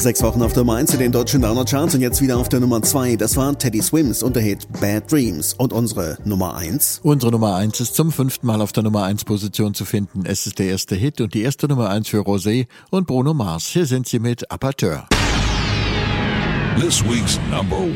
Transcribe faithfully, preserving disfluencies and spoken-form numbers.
Sechs Wochen auf der Nummer eins in den deutschen Downer-Charts und jetzt wieder auf der Nummer zwei. Das war Teddy Swims und der Hit Bad Dreams. Und unsere Nummer eins? Unsere Nummer eins ist zum fünften Mal auf der Nummer eins Position zu finden. Es ist der erste Hit und die erste Nummer eins für Rosé und Bruno Mars. Hier sind sie mit Aperteur. This week's number